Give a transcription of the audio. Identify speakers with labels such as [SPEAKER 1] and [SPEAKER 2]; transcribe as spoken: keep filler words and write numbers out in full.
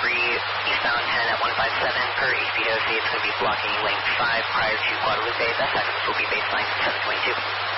[SPEAKER 1] three, eastbound ten at one five seven per H P O C. It's going to be blocking lane five prior to Guadalupe. Best seconds will be baseline seven twenty-two.